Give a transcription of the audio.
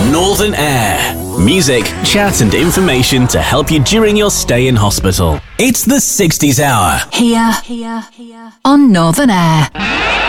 Northern Air. Music, chat and information to help you during your stay in hospital. It's the 60s Hour. Here on Northern Air.